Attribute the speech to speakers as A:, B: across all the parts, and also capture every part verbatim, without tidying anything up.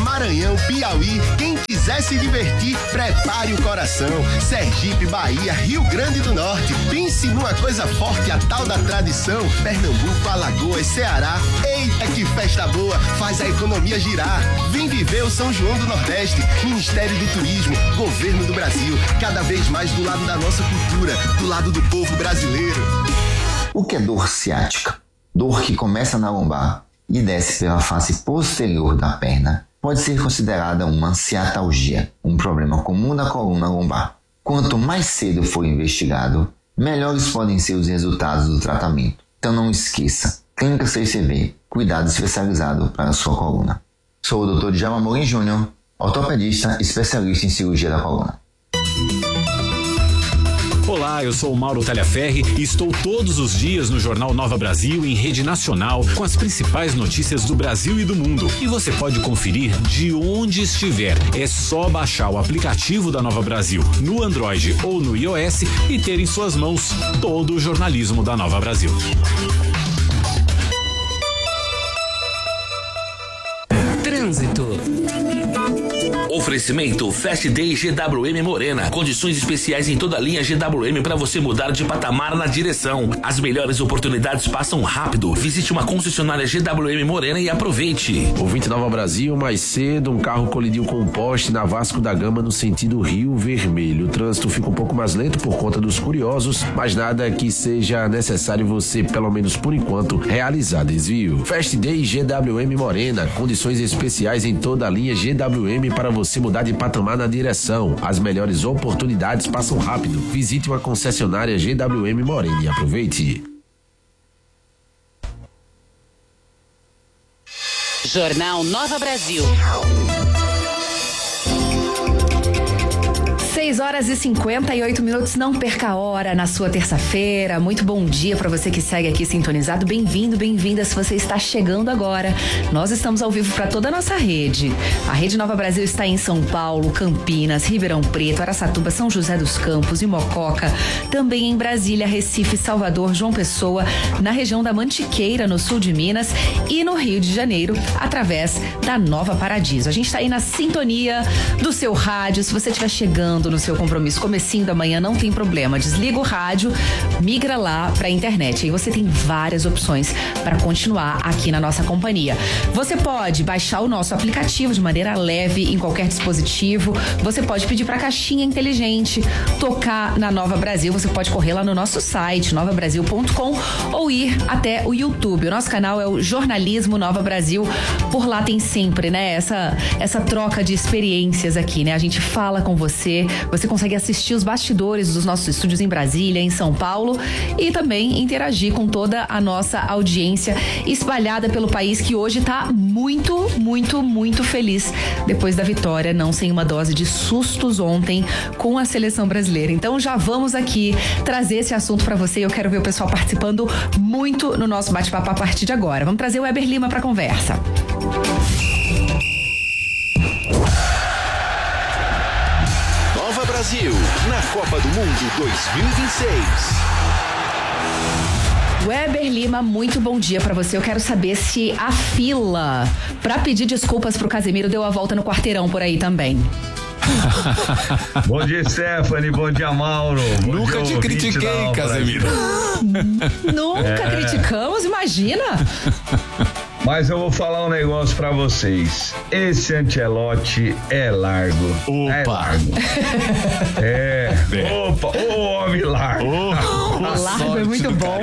A: Maranhão, Piauí, quem quiser se divertir, prepare o coração. Sergipe, Bahia, Rio Grande do Norte, pense numa coisa forte, a tal da tradição. Pernambuco, Alagoas, Ceará, eita que festa boa, faz a economia girar. Vem viver o São João do Nordeste, Ministério do Turismo, Governo do Brasil, cada vez mais do lado da nossa cultura, do lado do povo brasileiro.
B: O que é dor ciática? Dor que começa na lombar e desce pela face posterior da perna. Pode ser considerada uma ciatalgia, um problema comum da coluna lombar. Quanto mais cedo for investigado, melhores podem ser os resultados do tratamento. Então não esqueça, Clínica C C V, cuidado especializado para a sua coluna. Sou o doutor Djalma Morim Júnior, ortopedista especialista em cirurgia da coluna.
C: Olá, eu sou o Mauro Talhaferri e estou todos os dias no Jornal Nova Brasil em rede nacional com as principais notícias do Brasil e do mundo. E você pode conferir de onde estiver. É só baixar o aplicativo da Nova Brasil no Android ou no iOS e ter em suas mãos todo o jornalismo da Nova Brasil.
D: Trânsito.
E: Oferecimento Fast Day G W M Morena. Condições especiais em toda a linha G W M para você mudar de patamar na direção. As melhores oportunidades passam rápido. Visite uma concessionária G W M Morena e aproveite.
F: Ouvinte Nova Brasil, mais cedo um carro colidiu com um poste na Vasco da Gama no sentido Rio Vermelho. O trânsito fica um pouco mais lento por conta dos curiosos, mas nada que seja necessário você, pelo menos por enquanto, realizar desvio. Fast Day G W M Morena. Condições especiais em toda a linha G W M para você mudar de patamar na direção. As melhores oportunidades passam rápido. Visite uma concessionária G W M Morena e aproveite.
D: Jornal Nova Brasil.
G: seis horas e cinquenta e oito minutos, não perca a hora na sua terça-feira. Muito bom dia para você que segue aqui sintonizado. Bem-vindo, bem-vinda se você está chegando agora. Nós estamos ao vivo para toda a nossa rede. A Rede Nova Brasil está em São Paulo, Campinas, Ribeirão Preto, Araçatuba, São José dos Campos e Mococa. Também em Brasília, Recife, Salvador, João Pessoa, na região da Mantiqueira, no sul de Minas e no Rio de Janeiro, através da Nova Paradiso. A gente está aí na sintonia do seu rádio. Se você estiver chegando no seu compromisso, comecinho da manhã, não tem problema, desliga o rádio, migra lá pra internet, aí você tem várias opções para continuar aqui na nossa companhia. Você pode baixar o nosso aplicativo de maneira leve em qualquer dispositivo, você pode pedir pra caixinha inteligente tocar na Nova Brasil, você pode correr lá no nosso site nova brasil ponto com ou ir até o YouTube. O nosso canal é o Jornalismo Nova Brasil, por lá tem sempre, né, essa, essa troca de experiências aqui, né, a gente fala com você. Você consegue assistir os bastidores dos nossos estúdios em Brasília, em São Paulo e também interagir com toda a nossa audiência espalhada pelo país, que hoje está muito, muito, muito feliz depois da vitória, não sem uma dose de sustos ontem com a seleção brasileira. Então já vamos aqui trazer esse assunto para você. Eu quero ver o pessoal participando muito no nosso bate-papo a partir de agora. Vamos trazer o Weber Lima para conversa.
H: Brasil, na Copa do Mundo dois mil e vinte e seis.
G: Weber Lima, muito bom dia pra você. Eu quero saber se a fila pra pedir desculpas pro Casemiro deu a volta no quarteirão por aí também.
I: Bom dia, Stephanie. Bom dia, Mauro. Bom
C: Nunca
I: dia,
C: te critiquei, Casemiro.
G: Nunca é... criticamos, imagina.
I: Mas eu vou falar um negócio pra vocês. Esse Ancelotti é largo.
C: Opa.
I: É largo. É. é. Opa, ô homem largo.
G: Oh, o largo é muito bom.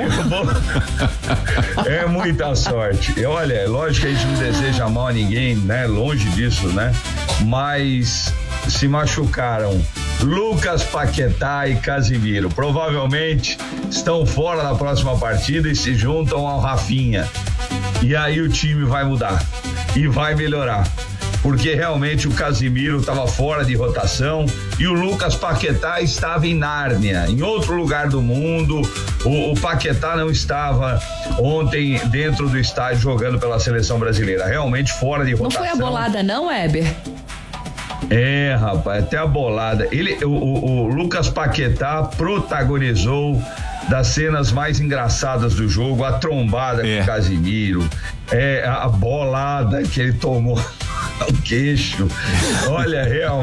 I: É muita sorte. E olha, lógico que a gente não deseja mal a ninguém, né? Longe disso, né? Mas se machucaram Lucas Paquetá e Casemiro. Provavelmente estão fora da próxima partida e se juntam ao Rafinha. E aí o time vai mudar e vai melhorar, porque realmente o Casemiro estava fora de rotação e o Lucas Paquetá estava em Nárnia, em outro lugar do mundo. O, o Paquetá não estava ontem dentro do estádio jogando pela seleção brasileira, realmente fora de rotação.
G: Não foi a bolada não, Weber?
I: É, rapaz, até a bolada. Ele, o, o, o Lucas Paquetá protagonizou das cenas mais engraçadas do jogo, a trombada é. com o Casemiro, é, a bolada que ele tomou o queixo. Olha, realmente.